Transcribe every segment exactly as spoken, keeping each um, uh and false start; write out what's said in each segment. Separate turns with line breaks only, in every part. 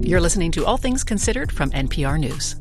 You're listening to All Things Considered from N P R News.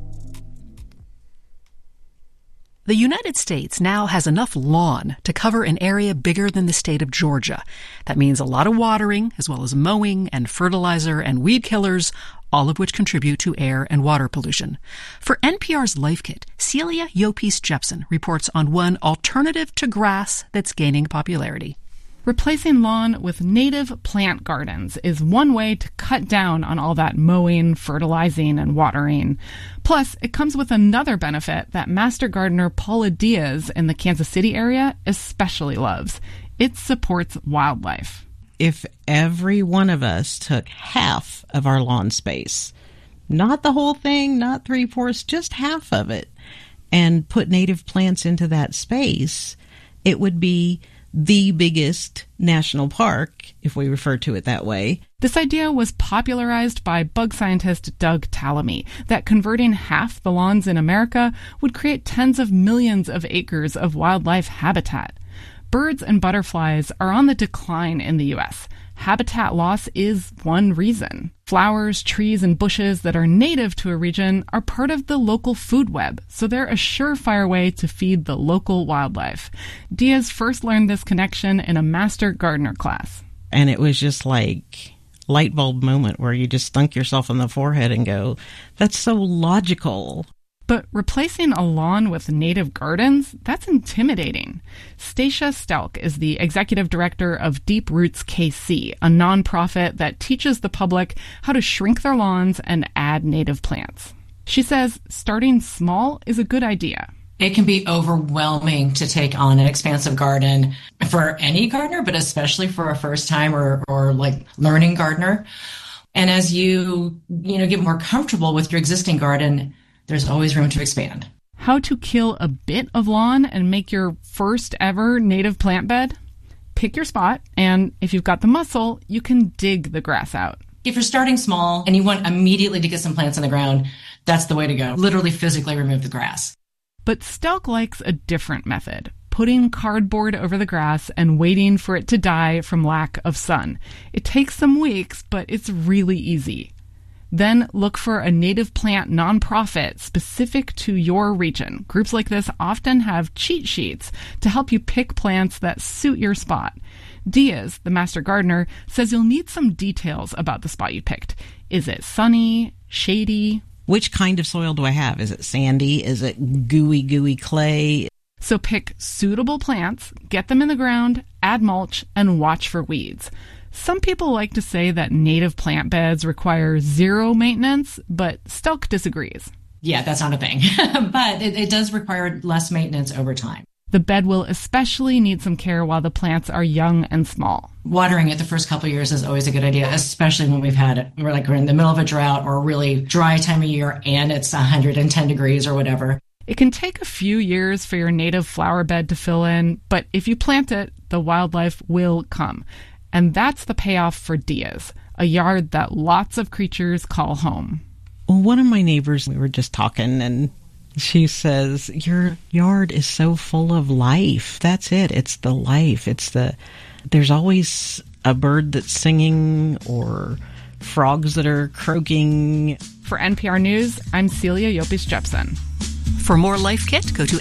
The United States now has enough lawn to cover an area bigger than the state of Georgia. That means a lot of watering, as well as mowing and fertilizer and weed killers, all of which contribute to air and water pollution. For N P R's Life Kit, Celia Yopis Jepson reports on one alternative to grass that's gaining popularity.
Replacing lawn with native plant gardens is one way to cut down on all that mowing, fertilizing, and watering. Plus, it comes with another benefit that master gardener Paula Diaz in the Kansas City area especially loves. It supports wildlife.
If every one of us took half of our lawn space, not the whole thing, not three-fourths, just half of it, and put native plants into that space, it would be the biggest national park, if we refer to it that way.
This idea was popularized by bug scientist Doug Tallamy, that converting half the lawns in America would create tens of millions of acres of wildlife habitat. Birds and butterflies are on the decline in the U S. Habitat loss is one reason. Flowers, trees, and bushes that are native to a region are part of the local food web, so they're a surefire way to feed the local wildlife. Diaz first learned this connection in a master gardener class.
And it was just like light bulb moment where you just thunk yourself on the forehead and go, that's so logical.
But replacing a lawn with native gardens, that's intimidating. Stacia Stelk is the executive director of Deep Roots K C, a nonprofit that teaches the public how to shrink their lawns and add native plants. She says starting small is a good idea.
It can be overwhelming to take on an expansive garden for any gardener, but especially for a first time or, or like learning gardener. And as you, you know, get more comfortable with your existing garden, there's always room to expand.
How to kill a bit of lawn and make your first ever native plant bed? Pick your spot, and if you've got the muscle, you can dig the grass out.
If you're starting small and you want immediately to get some plants in the ground, that's the way to go. Literally physically remove the grass.
But Stelk likes a different method, putting cardboard over the grass and waiting for it to die from lack of sun. It takes some weeks, but it's really easy. Then look for a native plant nonprofit specific to your region. Groups like this often have cheat sheets to help you pick plants that suit your spot. Diaz, the master gardener, says you'll need some details about the spot you picked. Is it sunny, shady?
Which kind of soil do I have? Is it sandy? Is it gooey, gooey clay?
So pick suitable plants, get them in the ground, add mulch, and watch for weeds. Some people like to say that native plant beds require zero maintenance, but Stelk disagrees.
Yeah, that's not a thing. But it, it does require less maintenance over time.
The bed will especially need some care while the plants are young and small.
Watering it the first couple of years is always a good idea, especially when we've had it. We're like we're in the middle of a drought or a really dry time of year and it's one hundred ten degrees or whatever.
It can take a few years for your native flower bed to fill in, but if you plant it, the wildlife will come. And that's the payoff for Diaz, a yard that lots of creatures call home.
Well, one of my neighbors, we were just talking, and she says, your yard is so full of life. That's it. It's the life. It's the, there's always a bird that's singing or frogs that are croaking.
For N P R News, I'm Celia Yopis Jepson.
For more Life Kit, go to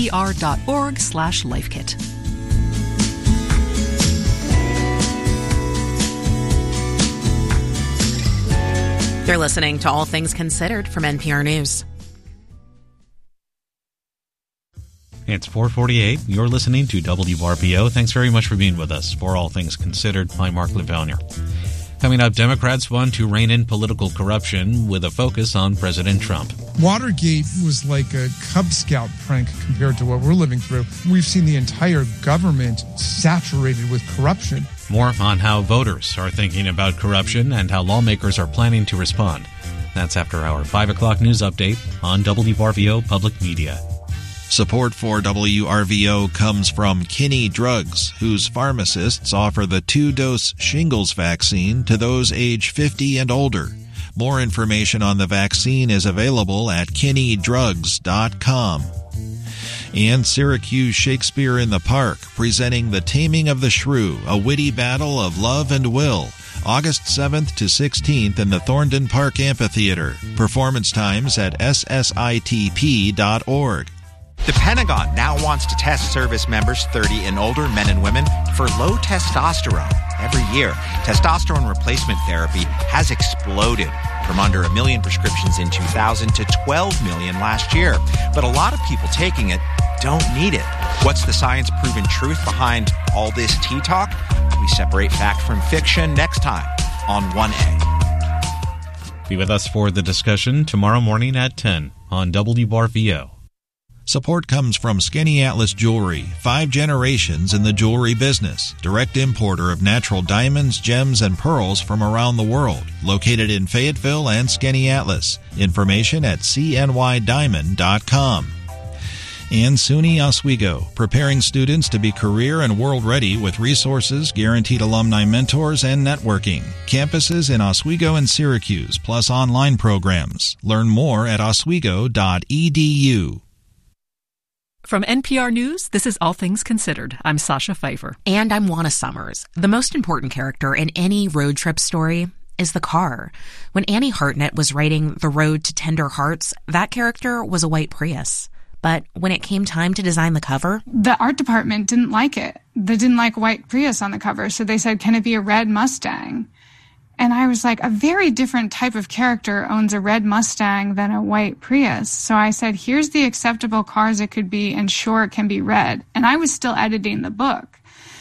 npr.org slash lifekit. You're listening to All Things Considered from N P R News.
It's four forty-eight. You're listening to W R B O. Thanks very much for being with us for All Things Considered. I'm Mark Levonier. Coming up, Democrats want to rein in political corruption with a focus on President Trump.
Watergate was like a Cub Scout prank compared to what we're living through. We've seen the entire government saturated with corruption.
More on how voters are thinking about corruption and how lawmakers are planning to respond. That's after our five o'clock news update on W R V O Public Media.
Support for W R V O comes from Kinney Drugs, whose pharmacists offer the two-dose shingles vaccine to those age fifty and older. More information on the vaccine is available at kinney drugs dot com. And Syracuse Shakespeare in the Park, presenting The Taming of the Shrew, a witty battle of love and will. August seventh to sixteenth in the Thorndon Park Amphitheater. Performance times at s s i t p dot org.
The Pentagon now wants to test service members thirty and older, men and women, for low testosterone. Every year, testosterone replacement therapy has exploded from under a million prescriptions in two thousand to twelve million last year. But a lot of people taking it don't need it. What's the science-proven truth behind all this tea talk? We separate fact from fiction next time on one A.
Be with us for the discussion tomorrow morning at ten on W R V O.
Support comes from Skinny Atlas Jewelry, five generations in the jewelry business. Direct importer of natural diamonds, gems, and pearls from around the world. Located in Fayetteville and Skinny Atlas. Information at c n y diamond dot com. And SUNY Oswego, preparing students to be career and world ready with resources, guaranteed alumni mentors, and networking. Campuses in Oswego and Syracuse, plus online programs. Learn more at oswego dot e d u.
From N P R News, this is All Things Considered. I'm Sasha Pfeiffer.
And I'm Juana Summers. The most important character in any road trip story is the car. When Annie Hartnett was writing The Road to Tender Hearts, that character was a white Prius. But when it came time to design the cover,
the art department didn't like it. They didn't like white Prius on the cover, so they said, can it be a red Mustang? And I was like, a very different type of character owns a red Mustang than a white Prius. So I said, here's the acceptable cars it could be, and sure, it can be red. And I was still editing the book.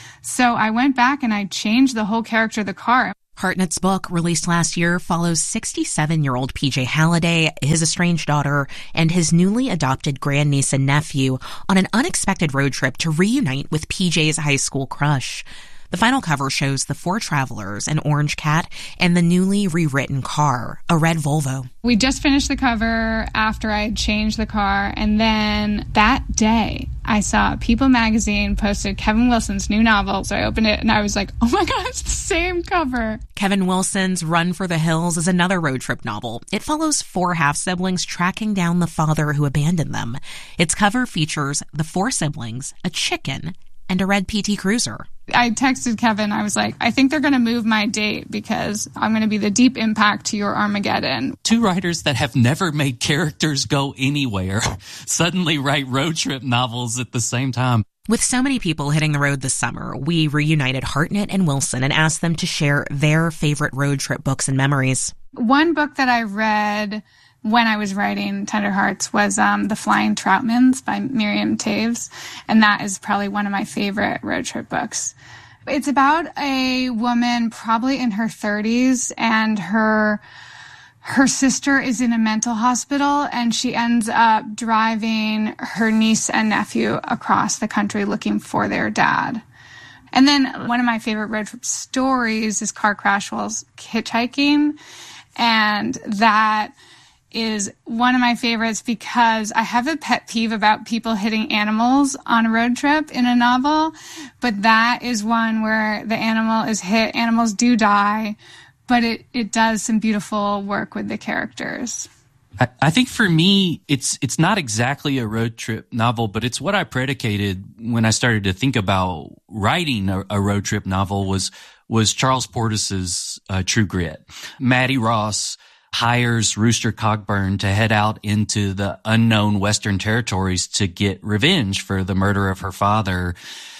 So I went back and I changed the whole character of the car.
Hartnett's book, released last year, follows sixty-seven-year-old P J Halliday, his estranged daughter, and his newly adopted grandniece and nephew on an unexpected road trip to reunite with P J's high school crush. The final cover shows the four travelers, an orange cat, and the newly rewritten car, a red Volvo.
We just finished the cover after I had changed the car, and then that day I saw People magazine posted Kevin Wilson's new novel, so I opened it and I was like, oh my god, it's the same cover.
Kevin Wilson's Run for the Hills is another road trip novel. It follows four half-siblings tracking down the father who abandoned them. Its cover features the four siblings, a chicken, and a red P T Cruiser.
I texted Kevin. I was like, I think they're going to move my date because I'm going to be the deep impact to your Armageddon.
Two writers that have never made characters go anywhere suddenly write road trip novels at the same time.
With so many people hitting the road this summer, we reunited Hartnett and Wilson and asked them to share their favorite road trip books and memories.
One book that I read when I was writing Tender Hearts was um, The Flying Troutmans by Miriam Taves, and that is probably one of my favorite road trip books. It's about a woman probably in her thirties, and her her sister is in a mental hospital, and she ends up driving her niece and nephew across the country looking for their dad. And then one of my favorite road trip stories is Car Crash while hitchhiking, and that is one of my favorites because I have a pet peeve about people hitting animals on a road trip in a novel, but that is one where the animal is hit. Animals do die, but it, it does some beautiful work with the characters.
I, I think for me, it's it's not exactly a road trip novel, but it's what I predicated when I started to think about writing a, a road trip novel was was Charles Portis's uh, True Grit. Maddie Ross hires Rooster Cogburn to head out into the unknown Western territories to get revenge for the murder of her father.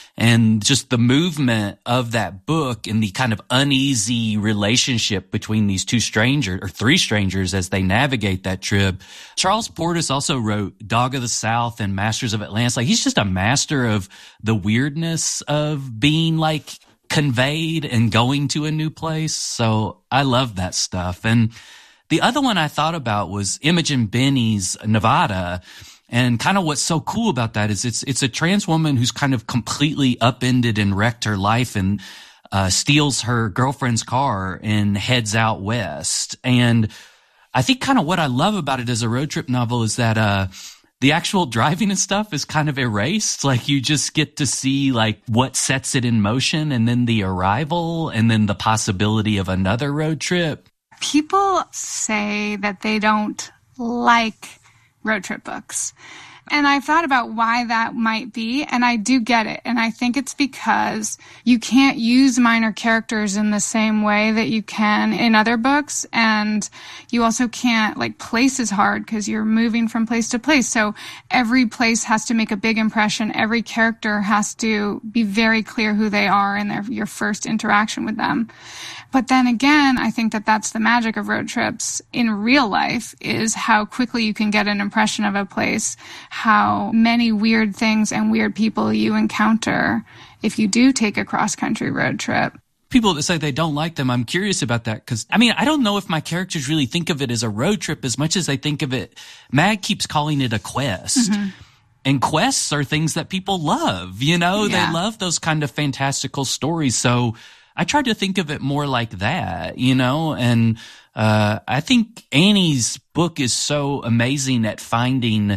And just the movement of that book and the kind of uneasy relationship between these two strangers or three strangers as they navigate that trip. Charles Portis also wrote Dog of the South and Masters of Atlantis. Like, he's just a master of the weirdness of being like conveyed and going to a new place. So I love that stuff. And the other one I thought about was Imogen Benny's Nevada. And kind of what's so cool about that is it's it's a trans woman who's kind of completely upended and wrecked her life and uh steals her girlfriend's car and heads out west. And I think kind of what I love about it as a road trip novel is that uh the actual driving and stuff is kind of erased. Like, you just get to see like what sets it in motion, and then the arrival, and then the possibility of another road trip.
People say that they don't like road trip books. And I've thought about why that might be, and I do get it. And I think it's because you can't use minor characters in the same way that you can in other books. And you also can't, like, place is hard because you're moving from place to place. So every place has to make a big impression. Every character has to be very clear who they are in their, your first interaction with them. But then again, I think that that's the magic of road trips in real life, is how quickly you can get an impression of a place, how many weird things and weird people you encounter if you do take a cross-country road trip.
People that say they don't like them, I'm curious about that because, I mean, I don't know if my characters really think of it as a road trip as much as they think of it. Mag keeps calling it a quest. Mm-hmm. And quests are things that people love, you know? Yeah. They love those kind of fantastical stories. So I tried to think of it more like that, you know, and uh I think Annie's book is so amazing at finding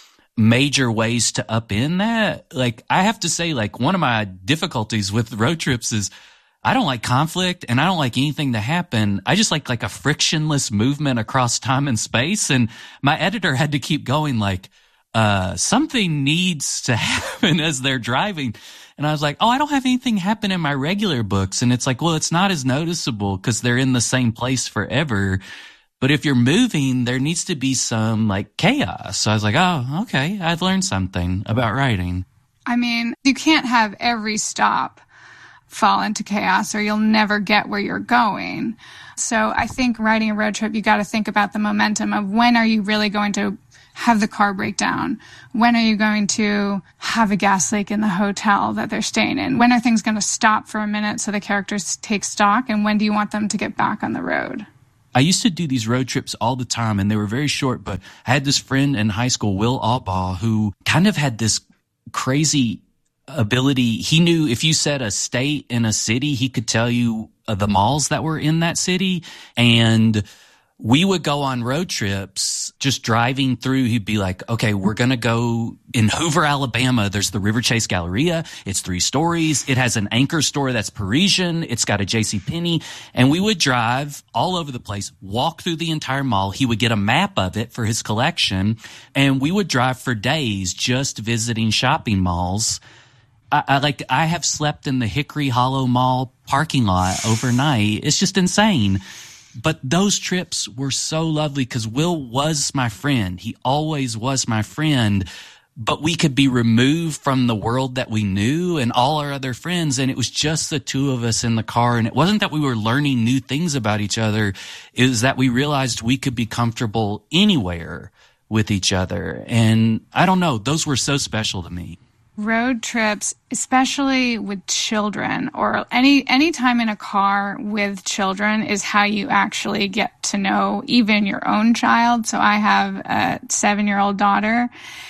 major ways to upend that. Like, I have to say, like, one of my difficulties with road trips is I don't like conflict and I don't like anything to happen. I just like like a frictionless movement across time and space. And my editor had to keep going like, uh something needs to happen as they're driving. And I was like, oh, I don't have anything happen in my regular books. And it's like, well, it's not as noticeable because they're in the same place forever. But if you're moving, there needs to be some, like, chaos. So I was like, oh, okay, I've learned something about writing.
I mean, you can't have every stop fall into chaos or you'll never get where you're going. So I think writing a road trip, you got to think about the momentum of when are you really going to have the car break down? When are you going to have a gas leak in the hotel that they're staying in? When are things going to stop for a minute so the characters take stock? And when do you want them to get back on the road?
I used to do these road trips all the time, and they were very short, but I had this friend in high school, Will Albaugh, who kind of had this crazy ability. He knew if you said a state in a city, he could tell you uh, the malls that were in that city. And we would go on road trips, just driving through. He'd be like, okay, we're going to go in Hoover, Alabama. There's the River Chase Galleria. It's three stories. It has an anchor store that's Parisian. It's got a JCPenney. And we would drive all over the place, walk through the entire mall. He would get a map of it for his collection. And we would drive for days just visiting shopping malls. I, I like, I have slept in the Hickory Hollow Mall parking lot overnight. It's just insane. But those trips were so lovely because Will was my friend. He always was my friend. But we could be removed from the world that we knew and all our other friends. And it was just the two of us in the car. And it wasn't that we were learning new things about each other. It was that we realized we could be comfortable anywhere with each other. And I don't know, those were so special to me.
Road trips, especially with children or any any time in a car with children, is how you actually get to know even your own child. So I have a seven-year-old daughter,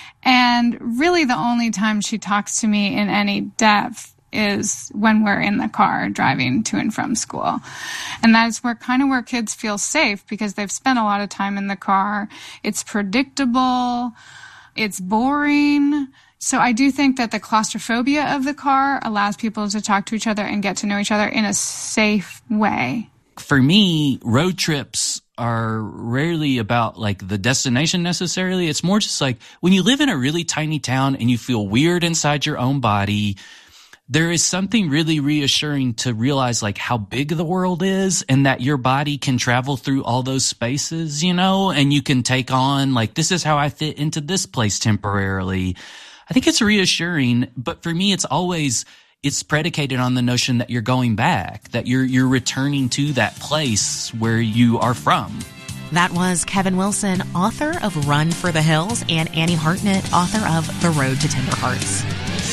and really the only time she talks to me in any depth is when we're in the car driving to and from school. And that's where kind of where kids feel safe because they've spent a lot of time in the car. It's predictable. It's boring. So I do think that the claustrophobia of the car allows people to talk to each other and get to know each other in a safe way.
For me, road trips are rarely about like the destination necessarily. It's more just like when you live in a really tiny town and you feel weird inside your own body, there is something really reassuring to realize like how big the world is and that your body can travel through all those spaces, you know, and you can take on like, this is how I fit into this place temporarily. I think it's reassuring, but for me, it's always, it's predicated on the notion that you're going back, that you're, you're returning to that place where you are from.
That was Kevin Wilson, author of Run for the Hills, and Annie Hartnett, author of The Road to Tender Hearts.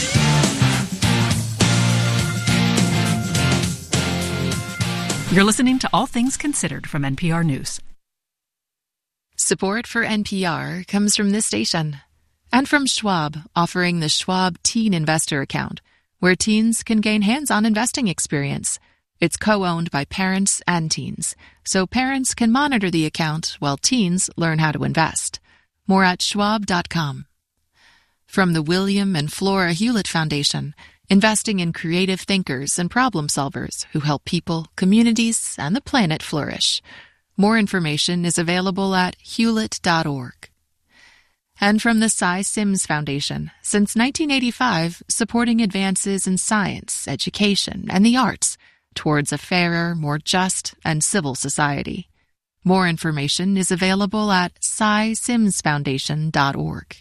You're listening to All Things Considered from N P R News.
Support for N P R comes from this station. And from Schwab, offering the Schwab Teen Investor Account, where teens can gain hands-on investing experience. It's co-owned by parents and teens, so parents can monitor the account while teens learn how to invest. More at schwab dot com. From the William and Flora Hewlett Foundation, investing in creative thinkers and problem solvers who help people, communities, and the planet flourish. More information is available at hewlett dot org. And from the Cy Sims Foundation, since nineteen eighty-five, supporting advances in science, education, and the arts towards a fairer, more just, and civil society. More information is available at cy sims foundation dot org.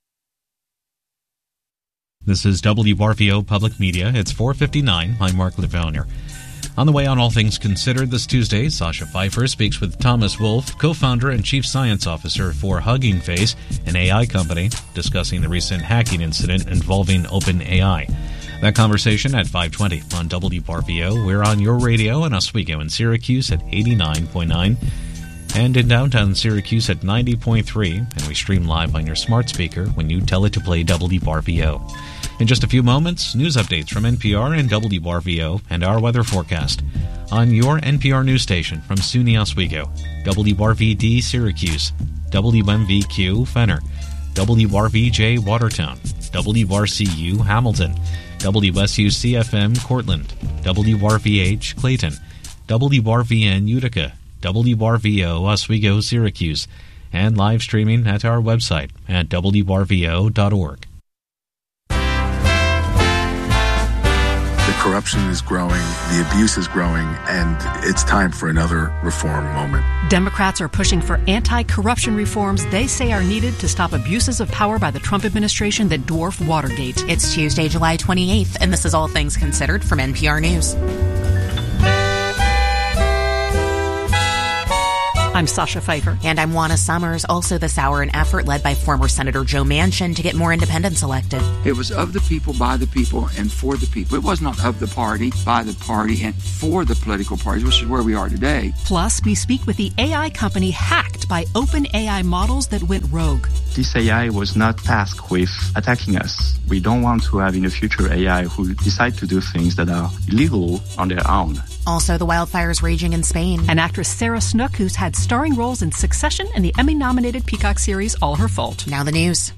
This is W R V O Public Media. It's four fifty-nine. I'm Mark Lefauner. On the way on All Things Considered this Tuesday, Sasha Pfeiffer speaks with Thomas Wolf, co-founder and chief science officer for Hugging Face, an A I company, discussing the recent hacking incident involving OpenAI. That conversation at five twenty on W R V O. We're on your radio in Oswego and Syracuse at eighty-nine point nine and in downtown Syracuse at ninety point three, and we stream live on your smart speaker when you tell it to play W R V O. In just a few moments, news updates from N P R and W R V O and our weather forecast on your N P R news station from SUNY Oswego, W R V D Syracuse, W M V Q Fenner, W R V J Watertown, W R C U Hamilton, W S U C F M Cortland, W R V H Clayton, W R V N Utica, W R V O Oswego Syracuse, and live streaming at our website at W R V O dot org.
The corruption is growing, the abuse is growing, and it's time for another reform moment.
Democrats are pushing for anti-corruption reforms they say are needed to stop abuses of power by the Trump administration that dwarf Watergate.
It's Tuesday, July twenty-eighth, and this is All Things Considered from N P R News.
I'm Sasha Pfeiffer.
And I'm Juana Summers. Also this hour, an effort led by former Senator Joe Manchin to get more independents elected.
It was of the people, by the people, and for the people. It was not of the party, by the party, and for the political parties, which is where we are today.
Plus, we speak with the A I company hacked by OpenAI models that went rogue.
This A I was not tasked with attacking us. We don't want to have in the future A I who decide to do things that are illegal on their own.
Also, the wildfires raging in Spain.
And actress Sarah Snook, who's had starring roles in Succession and the Emmy-nominated Peacock series All Her Fault.
Now the news.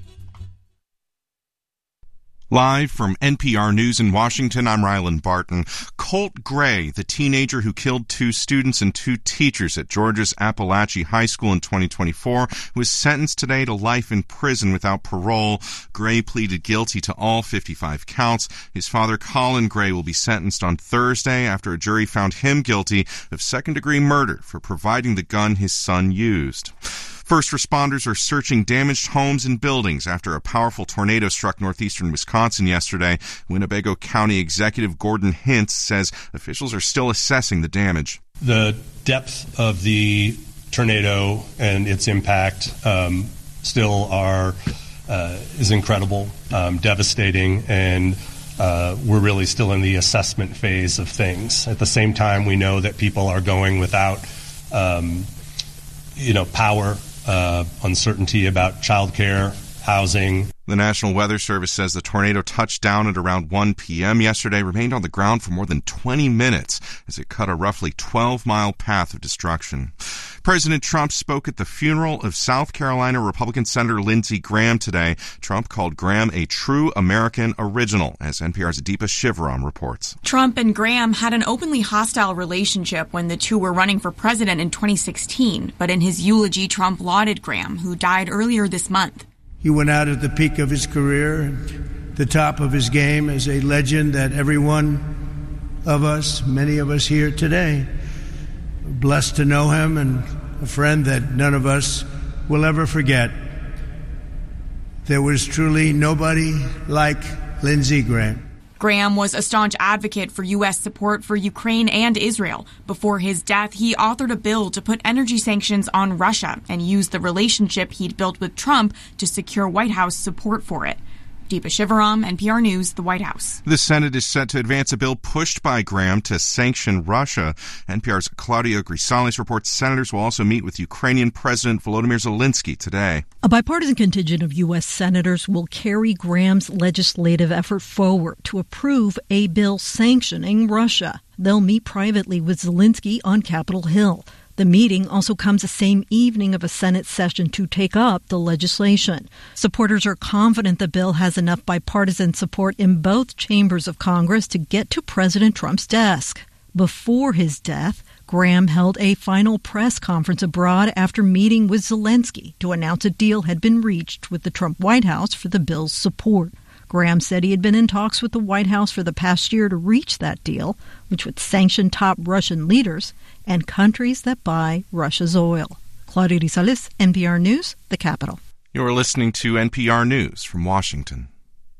Live from N P R News in Washington, I'm Rylan Barton. Colt Gray, the teenager who killed two students and two teachers at Georgia's Appalachia High School in twenty twenty-four, was sentenced today to life in prison without parole. Gray pleaded guilty to all fifty-five counts. His father, Colin Gray, will be sentenced on Thursday after a jury found him guilty of second-degree murder for providing the gun his son used. First responders are searching damaged homes and buildings after a powerful tornado struck northeastern Wisconsin yesterday. Winnebago County Executive Gordon Hintz says officials are still assessing the damage.
The depth of the tornado and its impact um, still are uh, is incredible, um, devastating, and uh, we're really still in the assessment phase of things. At the same time, we know that people are going without, um, you know, power. Uh, uncertainty about childcare, housing.
The National Weather Service says the tornado touched down at around one p.m. yesterday, remained on the ground for more than twenty minutes as it cut a roughly twelve-mile path of destruction. President Trump spoke at the funeral of South Carolina Republican Senator Lindsey Graham today. Trump called Graham a true American original, as N P R's Deepa Shivaram reports.
Trump and Graham had an openly hostile relationship when the two were running for president in twenty sixteen, but in his eulogy, Trump lauded Graham, who died earlier this month.
He went out at the peak of his career, the top of his game, as a legend that every one of us, many of us here today, are blessed to know him, and a friend that none of us will ever forget. There was truly nobody like Lindsey Graham.
Graham was a staunch advocate for U S support for Ukraine and Israel. Before his death, he authored a bill to put energy sanctions on Russia and used the relationship he'd built with Trump to secure White House support for it. Deepa Shivaram, N P R News, the White House.
The Senate is set to advance a bill pushed by Graham to sanction Russia. N P R's Claudia Grisales reports senators will also meet with Ukrainian President Volodymyr Zelensky today.
A bipartisan contingent of U S senators will carry Graham's legislative effort forward to approve a bill sanctioning Russia. They'll meet privately with Zelensky on Capitol Hill. The meeting also comes the same evening of a Senate session to take up the legislation. Supporters are confident the bill has enough bipartisan support in both chambers of Congress to get to President Trump's desk. Before his death, Graham held a final press conference abroad after meeting with Zelensky to announce a deal had been reached with the Trump White House for the bill's support. Graham said he had been in talks with the White House for the past year to reach that deal, which would sanction top Russian leaders and countries that buy Russia's oil. Claudia Rizales, N P R News, the Capitol.
You're listening to N P R News from Washington.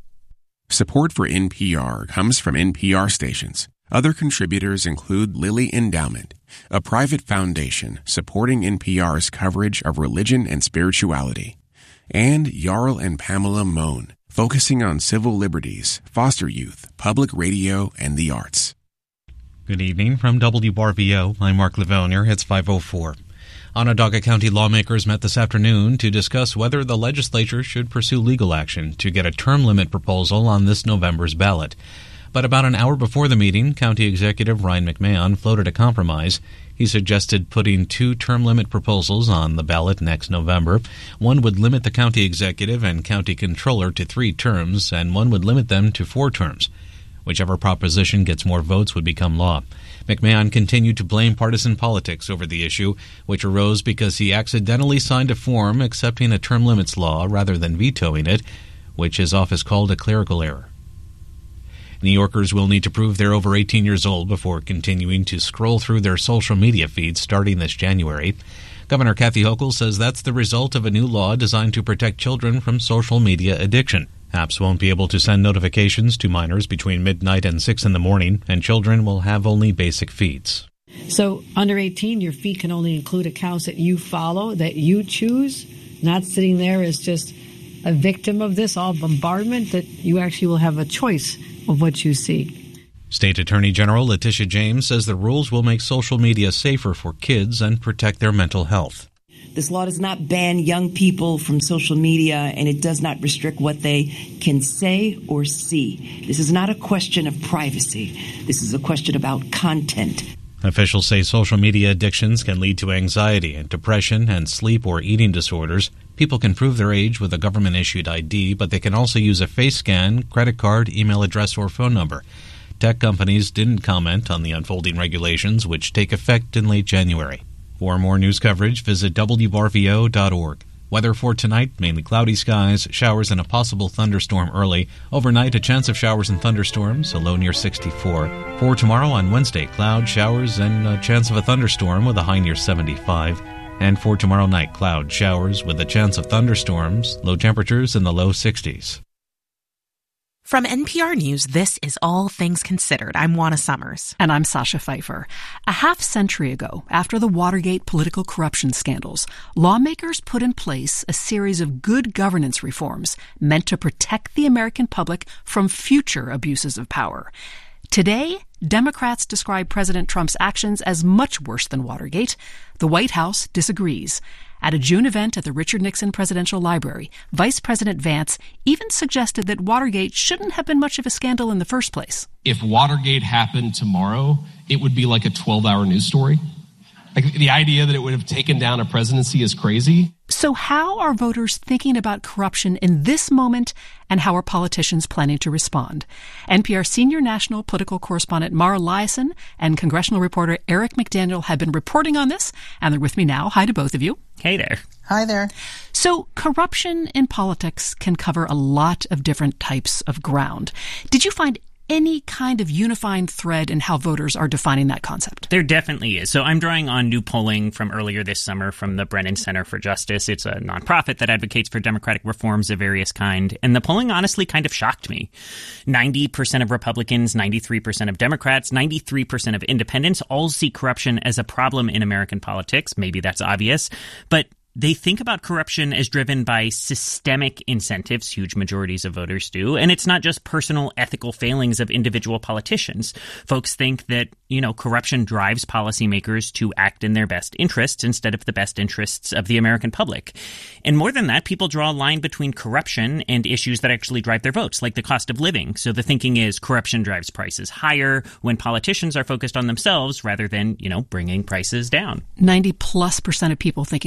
Support for N P R comes from N P R stations. Other contributors include Lilly Endowment, a private foundation supporting N P R's coverage of religion and spirituality, and Jarl and Pamela Mohn, focusing on civil liberties, foster youth, public radio, and the arts.
Good evening from W R V O. I'm Mark Lavelnier. It's five oh four. Onondaga County lawmakers met this afternoon to discuss whether the legislature should pursue legal action to get a term limit proposal on this November's ballot. But about an hour before the meeting, County Executive Ryan McMahon floated a compromise. He suggested putting two term limit proposals on the ballot next November. One would limit the county executive and county controller to three terms, and one would limit them to four terms. Whichever proposition gets more votes would become law. McMahon continued to blame partisan politics over the issue, which arose because he accidentally signed a form accepting a term limits law rather than vetoing it, which his office called a clerical error. New Yorkers will need to prove they're over eighteen years old before continuing to scroll through their social media feeds starting this January. Governor Kathy Hochul says that's the result of a new law designed to protect children from social media addiction. Apps won't be able to send notifications to minors between midnight and six in the morning, and children will have only basic feeds.
So under eighteen, your feed can only include accounts that you follow, that you choose, not sitting there as just a victim of this, all bombardment, that you actually will have a choice of what you see.
State Attorney General Letitia James says the rules will make social media safer for kids and protect their mental health.
This law does not ban young people from social media, and it does not restrict what they can say or see. This is not a question of privacy. This is a question about content.
Officials say social media addictions can lead to anxiety and depression and sleep or eating disorders. People can prove their age with a government-issued I D, but they can also use a face scan, credit card, email address, or phone number. Tech companies didn't comment on the unfolding regulations, which take effect in late January. For more news coverage, visit W R V O dot org. Weather for tonight, mainly cloudy skies, showers and a possible thunderstorm early. Overnight, a chance of showers and thunderstorms, a low near sixty-four. For tomorrow on Wednesday, cloud, showers, and a chance of a thunderstorm with a high near seventy-five. And for tomorrow night, cloud, showers with a chance of thunderstorms, low temperatures in the low sixties.
From N P R News, this is All Things Considered. I'm Juana Summers.
And I'm Sasha Pfeiffer. A half century ago, after the Watergate political corruption scandals, lawmakers put in place a series of good governance reforms meant to protect the American public from future abuses of power. Today, Democrats describe President Trump's actions as much worse than Watergate. The White House disagrees. At a June event at the Richard Nixon Presidential Library, Vice President Vance even suggested that Watergate shouldn't have been much of a scandal in the first place.
If Watergate happened tomorrow, it would be like a twelve-hour news story. Like, the idea that it would have taken down a presidency is crazy.
So how are voters thinking about corruption in this moment, and how are politicians planning to respond? N P R senior national political correspondent Mara Liasson and congressional reporter Eric McDaniel have been reporting on this, and they're with me now. Hi to both of you.
Hey there.
Hi there.
So corruption in politics can cover a lot of different types of ground. Did you find any kind of unifying thread in how voters are defining that concept?
There definitely is. So I'm drawing on new polling from earlier this summer from the Brennan Center for Justice. It's a nonprofit that advocates for democratic reforms of various kind. And the polling honestly kind of shocked me. ninety percent of Republicans, ninety-three percent of Democrats, ninety-three percent of independents all see corruption as a problem in American politics. Maybe that's obvious. But they think about corruption as driven by systemic incentives, huge majorities of voters do, and it's not just personal ethical failings of individual politicians. Folks think that, you know, corruption drives policymakers to act in their best interests instead of the best interests of the American public. And more than that, people draw a line between corruption and issues that actually drive their votes, like the cost of living. So the thinking is corruption drives prices higher when politicians are focused on themselves rather than, you know, bringing prices down.
ninety plus percent of people thinking corruption is a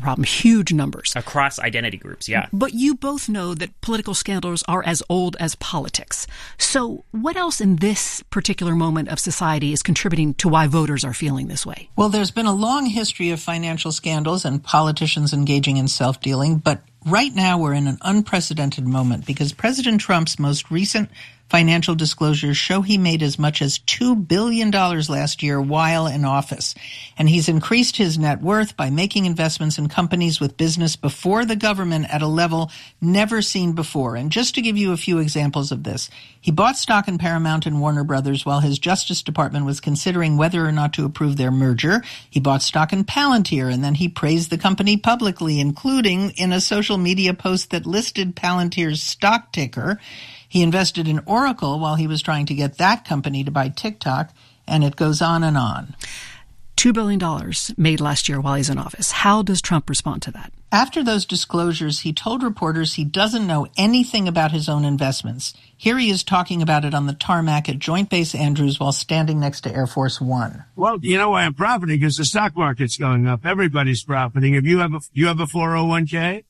problem. Huge numbers.
Across identity groups, yeah.
But you both know that political scandals are as old as politics. So what else in this particular moment of society is contributing to why voters are feeling this way?
Well, there's been a long history of financial scandals and politicians engaging in self-dealing, but right now we're in an unprecedented moment because President Trump's most recent financial disclosures show he made as much as two billion dollars last year while in office. And he's increased his net worth by making investments in companies with business before the government at a level never seen before. And just to give you a few examples of this, he bought stock in Paramount and Warner Brothers while his Justice Department was considering whether or not to approve their merger. He bought stock in Palantir, and then he praised the company publicly, including in a social media post that listed Palantir's stock ticker. He invested in Oracle while he was trying to get that company to buy TikTok, and it goes on and on.
two billion dollars made last year while he's in office. How does Trump respond to that?
After those disclosures, he told reporters he doesn't know anything about his own investments. Here he is talking about it on the tarmac at Joint Base Andrews while standing next to Air Force One.
Well, you know why I'm profiting? Because the stock market's going up. Everybody's profiting. If you have a, you have a four oh one k,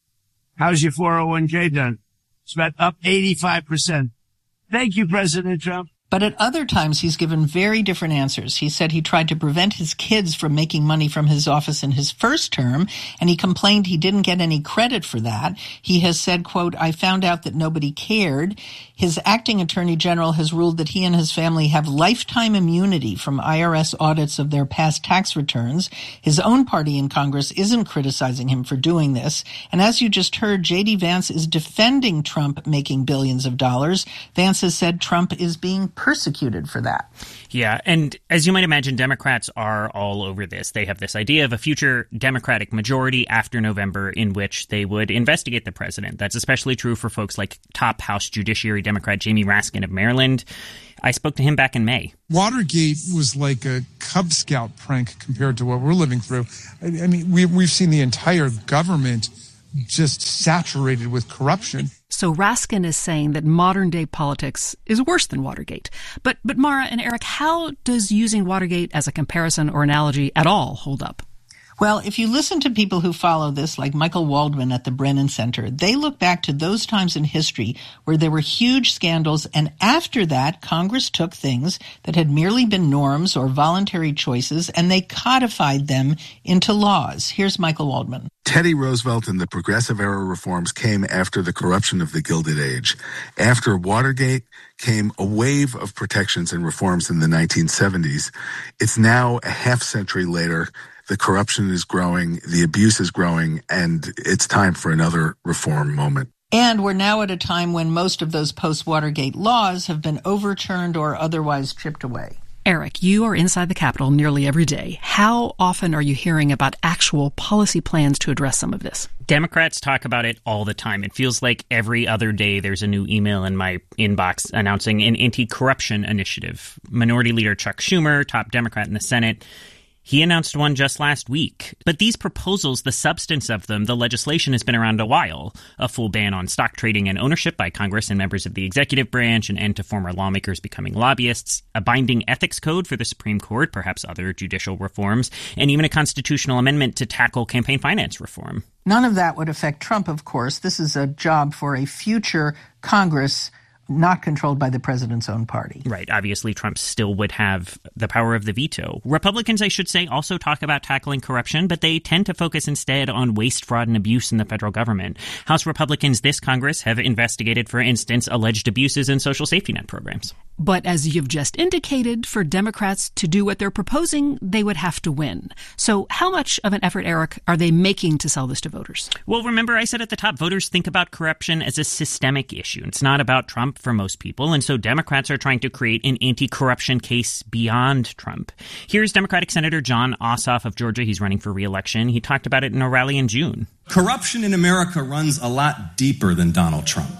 how's your four oh one k done? It's about up eighty-five percent. Thank you, President Trump.
But at other times, he's given very different answers. He said he tried to prevent his kids from making money from his office in his first term, and he complained he didn't get any credit for that. He has said, quote, I found out that nobody cared. His acting attorney general has ruled that he and his family have lifetime immunity from I R S audits of their past tax returns. His own party in Congress isn't criticizing him for doing this. And as you just heard, J D. Vance is defending Trump making billions of dollars. Vance has said Trump is being persecuted for that.
Yeah, and as you might imagine, Democrats are all over this. They have this idea of a future Democratic majority after November in which they would investigate the president. That's especially true for folks like top House Judiciary Democrat Jamie Raskin of Maryland. I spoke to him back in May.
Watergate was like a Cub Scout prank compared to what we're living through. I, I mean, we, we've seen the entire government just saturated with corruption.
So Raskin is saying that modern-day politics is worse than Watergate. But, but Mara and Eric, how does using Watergate as a comparison or analogy at all hold up?
Well, if you listen to people who follow this, like Michael Waldman at the Brennan Center, they look back to those times in history where there were huge scandals, and after that, Congress took things that had merely been norms or voluntary choices, and they codified them into laws. Here's Michael Waldman.
Teddy Roosevelt and the progressive-era reforms came after the corruption of the Gilded Age. After Watergate came a wave of protections and reforms in the nineteen seventies. It's now a half century later. The corruption is growing, the abuse is growing, and it's time for another reform moment.
And we're now at a time when most of those post-Watergate laws have been overturned or otherwise chipped away.
Eric, you are inside the Capitol nearly every day. How often are you hearing about actual policy plans to address some of this?
Democrats talk about it all the time. It feels like every other day there's a new email in my inbox announcing an anti-corruption initiative. Minority Leader Chuck Schumer, top Democrat in the Senate, he announced one just last week. But these proposals, the substance of them, the legislation has been around a while. A full ban on stock trading and ownership by Congress and members of the executive branch, an end to former lawmakers becoming lobbyists, a binding ethics code for the Supreme Court, perhaps other judicial reforms, and even a constitutional amendment to tackle campaign finance reform.
None of that would affect Trump, of course. This is a job for a future Congress not controlled by the president's own party.
Right. Obviously, Trump still would have the power of the veto. Republicans, I should say, also talk about tackling corruption, but they tend to focus instead on waste, fraud, and abuse in the federal government. House Republicans this Congress have investigated, for instance, alleged abuses in social safety net programs.
But as you've just indicated, for Democrats to do what they're proposing, they would have to win. So how much of an effort, Eric, are they making to sell this to voters?
Well, remember I said at the top, voters think about corruption as a systemic issue. It's not about Trump for most people, and so Democrats are trying to create an anti-corruption case beyond Trump. Here's Democratic Senator Jon Ossoff of Georgia. He's running for re-election. He talked about it in a rally in June.
Corruption in America runs a lot deeper than Donald Trump.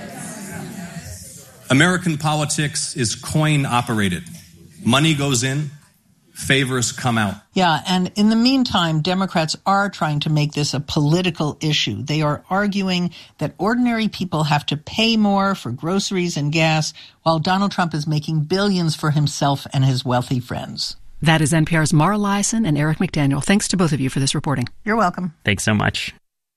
American politics is coin-operated. Money goes in, favors come out.
Yeah, and in the meantime, Democrats are trying to make this a political issue. They are arguing that ordinary people have to pay more for groceries and gas, while Donald Trump is making billions for himself and his wealthy friends.
That is N P R's Mara Liasson and Eric McDaniel. Thanks to both of you for this reporting.
You're welcome.
Thanks so much.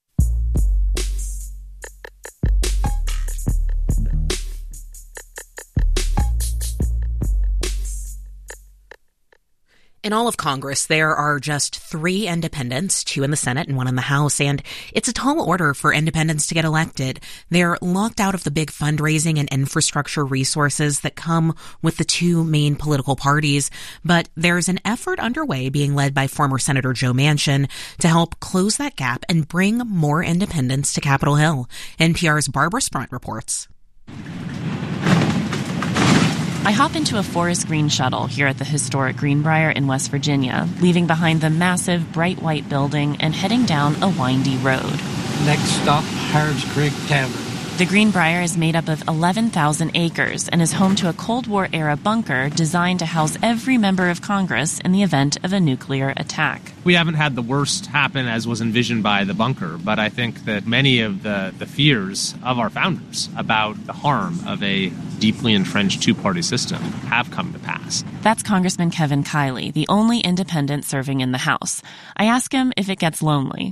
In all of Congress, there are just three independents, two in the Senate and one in the House, and it's a tall order for independents to get elected. They're locked out of the big fundraising and infrastructure resources that come with the two main political parties, but there's an effort underway being led by former Senator Joe Manchin to help close that gap and bring more independents to Capitol Hill. N P R's Barbara Sprunt reports.
I hop into a forest green shuttle here at the historic Greenbrier in West Virginia, leaving behind the massive bright white building and heading down a windy road.
Next stop, Harrods Creek Tavern.
The Greenbrier is made up of eleven thousand acres and is home to a Cold War-era bunker designed to house every member of Congress in the event of a nuclear attack.
We haven't had the worst happen as was envisioned by the bunker, but I think that many of the, the fears of our founders about the harm of a deeply entrenched two-party system have come to pass.
That's Congressman Kevin Kiley, the only independent serving in the House. I ask him if it gets lonely.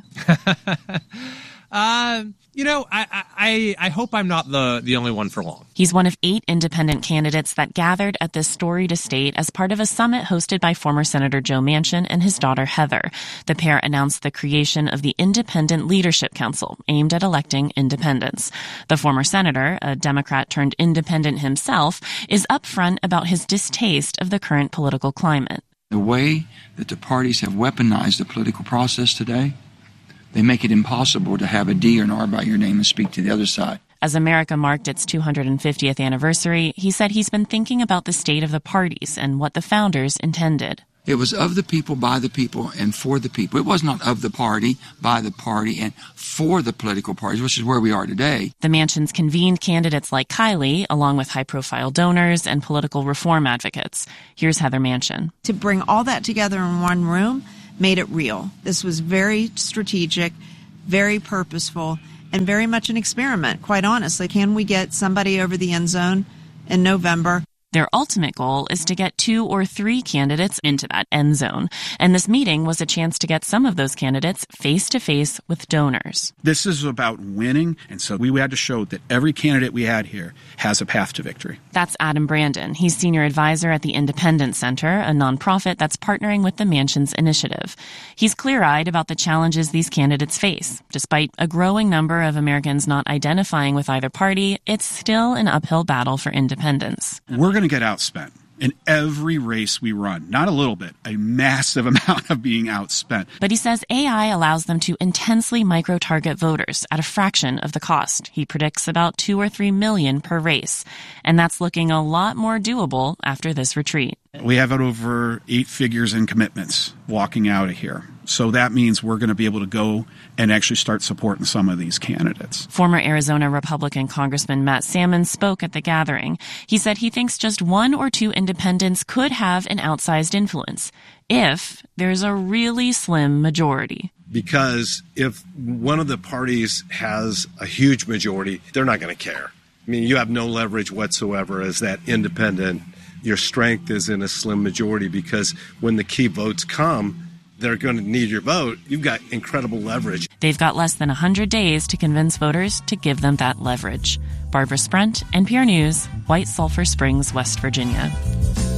Uh, you know, I, I, I hope I'm not the, the only one for long.
He's one of eight independent candidates that gathered at this storied estate as part of a summit hosted by former Senator Joe Manchin and his daughter Heather. The pair announced the creation of the Independent Leadership Council, aimed at electing independents. The former senator, a Democrat turned independent himself, is upfront about his distaste of the current political climate.
The way that the parties have weaponized the political process today, they make it impossible to have a D or an R by your name and speak to the other side.
As America marked its two hundred fiftieth anniversary, he said he's been thinking about the state of the parties and what the founders intended.
It was of the people, by the people, and for the people. It was not of the party, by the party, and for the political parties, which is where we are today.
The Manchins convened candidates like Kiley, along with high-profile donors and political reform advocates. Here's Heather Manchin.
To bring all that together in one room made it real. This was very strategic, very purposeful, and very much an experiment, quite honestly. Can we get somebody over the end zone in November?
Their ultimate goal is to get two or three candidates into that end zone. And this meeting was a chance to get some of those candidates face-to-face with donors.
This is about winning, and so we had to show that every candidate we had here has a path to victory.
That's Adam Brandon. He's senior advisor at the Independence Center, a nonprofit that's partnering with the Manchins Initiative. He's clear-eyed about the challenges these candidates face. Despite a growing number of Americans not identifying with either party, it's still an uphill battle for independents.
We're going to get outspent in every race we run. Not a little bit, a massive amount of being outspent.
But he says A I allows them to intensely micro-target voters at a fraction of the cost. He predicts about two or three million per race. And that's looking a lot more doable after this retreat.
We have over eight figures in commitments walking out of here. So that means we're going to be able to go and actually start supporting some of these candidates.
Former Arizona Republican Congressman Matt Salmon spoke at the gathering. He said he thinks just one or two independents could have an outsized influence if there's a really slim majority.
Because if one of the parties has a huge majority, they're not going to care. I mean, you have no leverage whatsoever as that independent. Your strength is in a slim majority because when the key votes come, they're going to need your vote. You've got incredible leverage.
They've got less than one hundred days to convince voters to give them that leverage. Barbara Sprunt, N P R News, White Sulphur Springs, West Virginia.